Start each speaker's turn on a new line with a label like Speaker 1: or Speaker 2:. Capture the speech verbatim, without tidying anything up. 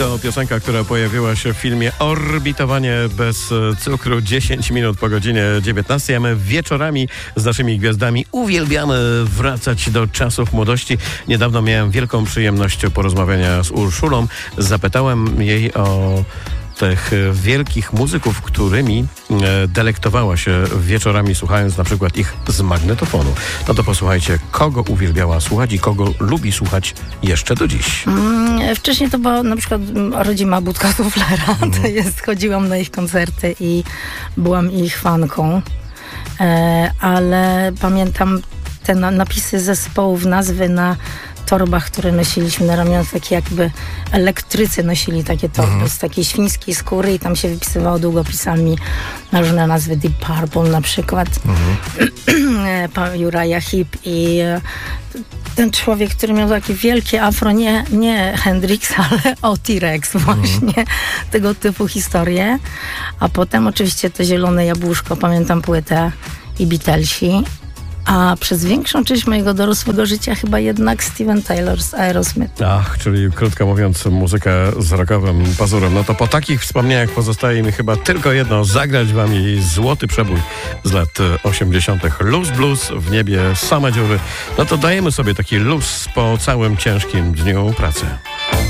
Speaker 1: to piosenka, która pojawiła się w filmie Orbitowanie bez cukru. dziesięć minut po godzinie dziewiętnastej, a my wieczorami z naszymi gwiazdami uwielbiamy wracać do czasów młodości. Niedawno miałem wielką przyjemność porozmawiania z Urszulą. Zapytałem jej o tych wielkich muzyków, którymi delektowała się wieczorami, słuchając na przykład ich z magnetofonu. No to posłuchajcie, kogo uwielbiała słuchać i kogo lubi słuchać jeszcze do dziś.
Speaker 2: Mm, wcześniej to była na przykład rodzima Budka Suflera. Mm. To jest, chodziłam na ich koncerty i byłam ich fanką. E, ale pamiętam te na, napisy zespołów, nazwy na torbach, które nosiliśmy na ramionach, takie jakby elektrycy nosili takie torby mhm. z takiej świńskiej skóry i tam się wypisywało długopisami na różne nazwy, Deep Purple na przykład, mhm. Uriah Heep i ten człowiek, który miał takie wielkie afro, nie, nie Hendrix, ale o T-Rex właśnie, mhm. tego typu historie. A potem oczywiście to Zielone Jabłuszko, pamiętam płytę i Beatlesi. A przez większą część mojego dorosłego życia chyba jednak Steven Tyler z Aerosmith.
Speaker 1: Ach, czyli krótko mówiąc muzyka z rockowym pazurem. No to po takich wspomnieniach pozostaje mi chyba tylko jedno, zagrać wam jej złoty przebój z lat osiemdziesiątych. Luz blues, w niebie same dziury. No to dajemy sobie taki luz po całym ciężkim dniu pracy.